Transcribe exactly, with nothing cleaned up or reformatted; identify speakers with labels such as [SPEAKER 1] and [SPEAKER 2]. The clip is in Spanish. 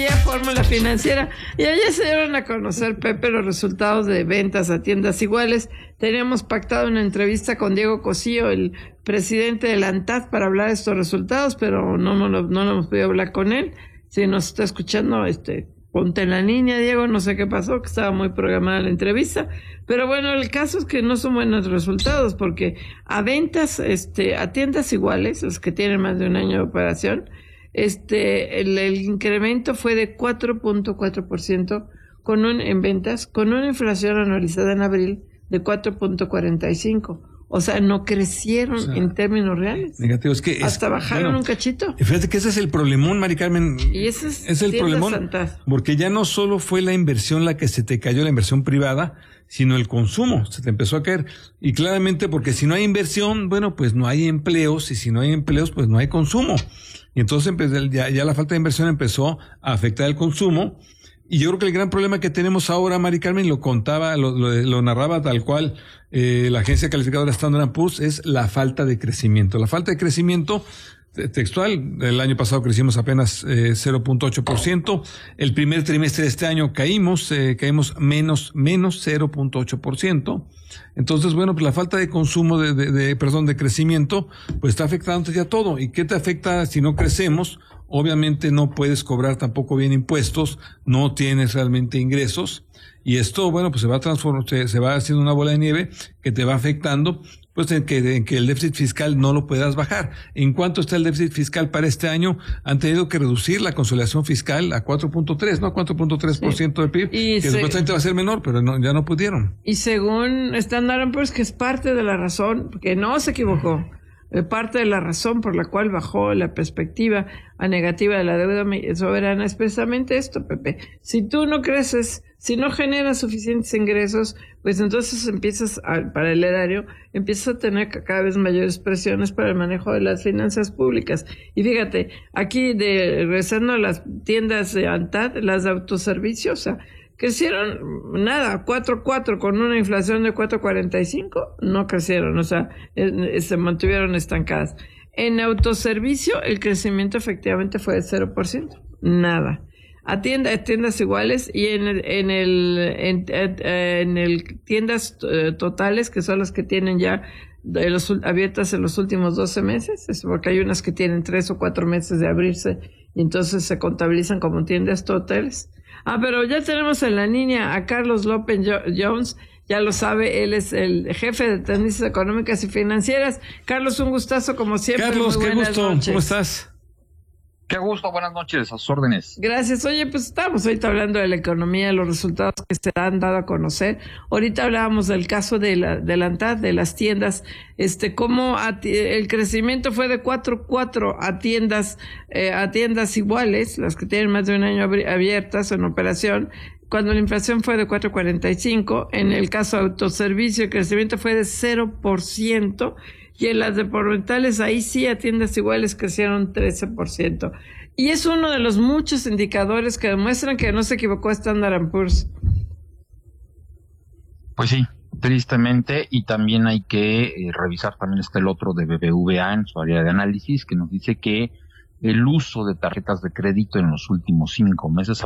[SPEAKER 1] Fórmula Financiera, y ayer se dieron a conocer, Pepe, los resultados de ventas a tiendas iguales. Teníamos pactado una entrevista con Diego Cosío, el presidente de la ANTAD, para hablar de estos resultados, pero no, no, no, no hemos podido hablar con él. Si nos está escuchando, este, ponte en la línea, Diego, no sé qué pasó, que estaba muy programada la entrevista, pero bueno, el caso es que no son buenos resultados, porque a ventas, este, a tiendas iguales, los que tienen más de un año de operación, Este, el, el incremento fue de cuatro punto cuatro por ciento con un, en ventas, con una inflación anualizada en abril de cuatro punto cuarenta y cinco. O sea, no crecieron, o sea, en términos reales.
[SPEAKER 2] Negativo, es que
[SPEAKER 1] hasta
[SPEAKER 2] es,
[SPEAKER 1] bajaron
[SPEAKER 2] bueno,
[SPEAKER 1] un cachito.
[SPEAKER 2] Fíjate que ese es el problemón, Mari Carmen.
[SPEAKER 1] Y ese es,
[SPEAKER 2] es el problemón,
[SPEAKER 1] Santas.
[SPEAKER 2] Porque ya no solo fue la inversión la que se te cayó, la inversión privada, sino el consumo, se te empezó a caer. Y claramente porque si no hay inversión, bueno, pues no hay empleos, y si no hay empleos, pues no hay consumo. Y entonces ya, ya la falta de inversión empezó a afectar el consumo. Y yo creo que el gran problema que tenemos ahora, Mari Carmen, lo contaba, lo, lo, lo narraba tal cual eh, la agencia calificadora Standard and Poor's, es la falta de crecimiento. La falta de crecimiento textual, el año pasado crecimos apenas eh, cero punto ocho por ciento, el primer trimestre de este año caímos, eh, caímos menos, menos cero punto ocho por ciento. Entonces, bueno, pues la falta de consumo, de, de, de, perdón, de crecimiento, pues está afectando ya todo. ¿Y qué te afecta si no crecemos? Obviamente no puedes cobrar tampoco bien impuestos, no tienes realmente ingresos, y esto, bueno, pues se va transformando, se, se va haciendo una bola de nieve que te va afectando, pues en que, en que el déficit fiscal no lo puedas bajar. ¿En cuánto está el déficit fiscal para este año? Han tenido que reducir la consolidación fiscal a cuatro punto tres, ¿no? cuatro punto tres por ciento sí. del P I B, y que se, supuestamente va a ser menor, pero no, ya no pudieron.
[SPEAKER 1] Y según Standard and Poor's, que es parte de la razón, que no se equivocó, parte de la razón por la cual bajó la perspectiva a negativa de la deuda soberana es precisamente esto, Pepe. Si tú no creces, si no generas suficientes ingresos, pues entonces empiezas, a, para el erario, empiezas a tener cada vez mayores presiones para el manejo de las finanzas públicas. Y fíjate, aquí, de regresando a las tiendas de ANTAD, las de autoservicio, o sea, crecieron nada, cuatro punto cuatro con una inflación de cuatro punto cuarenta y cinco, no crecieron, o sea, eh, se mantuvieron estancadas. En autoservicio el crecimiento efectivamente fue de cero por ciento, nada. A tiendas, tiendas iguales, y en el, en el, en, en el tiendas totales, que son las que tienen ya de los, abiertas en los últimos doce meses, es porque hay unas que tienen tres o cuatro meses de abrirse, y entonces se contabilizan como tiendas totales. Ah, pero ya tenemos en la línea a Carlos López Jones, ya lo sabe, él es el jefe de tendencias económicas y financieras. Carlos, un gustazo como siempre.
[SPEAKER 2] Carlos,
[SPEAKER 1] muy
[SPEAKER 2] qué gusto,
[SPEAKER 1] noches.
[SPEAKER 2] ¿Cómo estás?
[SPEAKER 3] Qué gusto, buenas noches, a sus órdenes.
[SPEAKER 1] Gracias. Oye, pues estamos ahorita hablando de la economía, de los resultados que se han dado a conocer. Ahorita hablábamos del caso de la, de la ANTAD, de las tiendas, este, cómo a, el crecimiento fue de cuatro punto cuatro a tiendas, eh, a tiendas iguales, las que tienen más de un año abiertas en operación, cuando la inflación fue de cuatro punto cuarenta y cinco. En el caso de autoservicio, el crecimiento fue de cero por ciento. Y en las departamentales, ahí sí, a tiendas iguales crecieron trece por ciento. Y es uno de los muchos indicadores que demuestran que no se equivocó Standard and Poor's.
[SPEAKER 3] Pues sí, tristemente, y también hay que eh, revisar, también está el otro de B B V A en su área de análisis, que nos dice que el uso de tarjetas de crédito en los últimos cinco meses